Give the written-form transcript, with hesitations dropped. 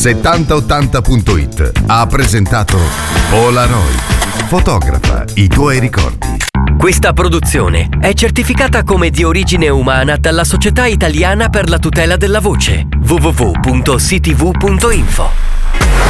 7080.it ha presentato Polaroid. Fotografa i tuoi ricordi. Questa produzione è certificata come di origine umana dalla Società Italiana per la tutela della voce. www.ctv.info